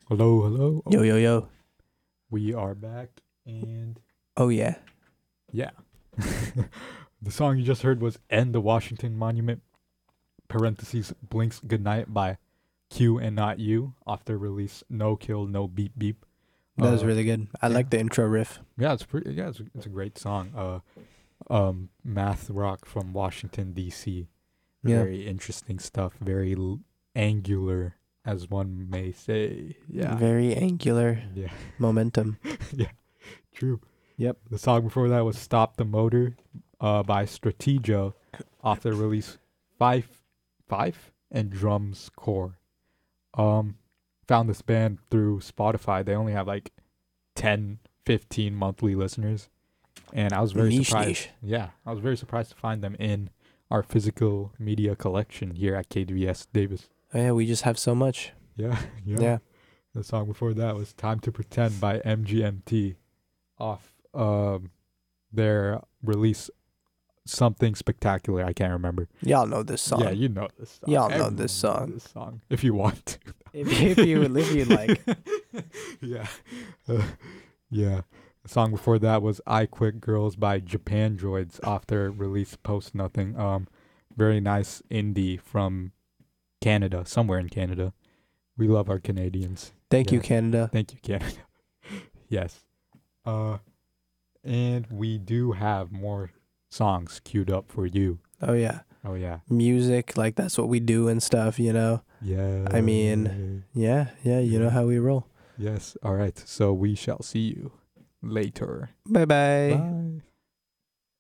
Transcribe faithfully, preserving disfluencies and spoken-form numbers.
Hello, hello. Yo, yo, yo. We are back, and Oh, yeah. yeah. The song you just heard was End the Washington Monument, parentheses, Blink's Goodnight by Q and Not You, off their release No Kill, No Beep Beep. That was Uh, really good. I yeah. like the intro riff. Yeah, it's pretty, yeah, it's a, it's a great song. Uh, um, math rock from Washington, D C. Yeah. Very interesting stuff, very l- angular, as one may say. Yeah. Very angular Yeah. momentum. Yeah. True. Yep. The song before that was Stop the Motor uh, by Strategia off their release Five Five and Drums Core. Um, found this band through Spotify. They only have like ten, fifteen monthly listeners. And I was very Niche, surprised. niche. Yeah, I was very surprised to find them in our physical media collection here at K D V S Davis. Oh, yeah, we just have so much. Yeah, yeah. Yeah. The song before that was Time to Pretend by M G M T off um their release Something Spectacular. I can't remember. Y'all know this song. Yeah, you know this song. Y'all know Everyone this knows song. This song, if you want to. If, if you if you like. Yeah, Uh, yeah. The song before that was "I Quit Girls" by Japan Droids off their release Post Nothing. Um, very nice indie from Canada, somewhere in Canada. We love our Canadians. Thank you, Yes. Canada. Thank you, Canada. Yes. Uh, and we do have more songs queued up for you. Oh, yeah. Oh yeah. Music, like that's what we do and stuff, you know? Yeah. I mean- Yeah, yeah, you know how we roll. Yes. All right. So we shall see you later. Bye-bye. Bye.